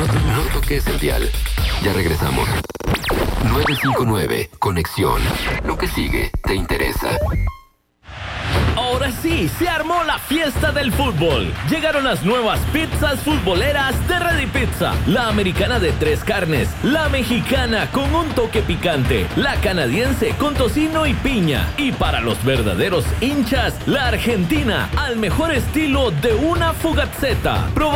No toques el dial. Ya regresamos. 959 Conexión. Lo que sigue te interesa. Ahora sí, se armó la fiesta del fútbol. Llegaron las nuevas pizzas futboleras de Ready Pizza. La americana de 3 carnes, la mexicana con un toque picante, la canadiense con tocino y piña. Y para los verdaderos hinchas, la argentina al mejor estilo de una Fugazzetta.